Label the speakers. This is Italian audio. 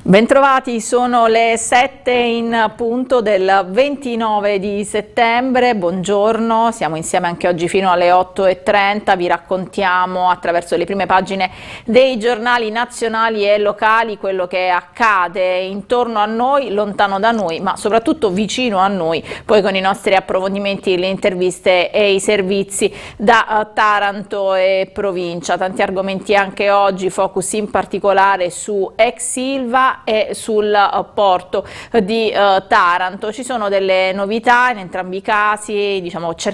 Speaker 1: Bentrovati, sono le 7 in punto del 29 di settembre, buongiorno, siamo insieme anche oggi fino alle 8:30, vi raccontiamo attraverso le prime pagine dei giornali nazionali e locali quello che accade intorno a noi, lontano da noi, ma soprattutto vicino a noi, poi con i nostri approfondimenti, le interviste e i servizi da Taranto e provincia. Tanti argomenti anche oggi, focus in particolare su ex Ilva e sul porto di Taranto. Ci sono delle novità in entrambi i casi, diciamo